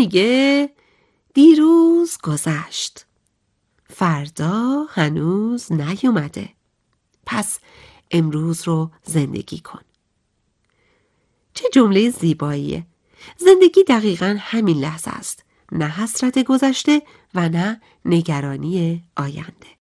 میگه دیروز گذشت، فردا هنوز نیومده، پس امروز رو زندگی کن. چه جمله زیباییه. زندگی دقیقاً همین لحظه است، نه حسرت گذشته و نه نگرانی آینده.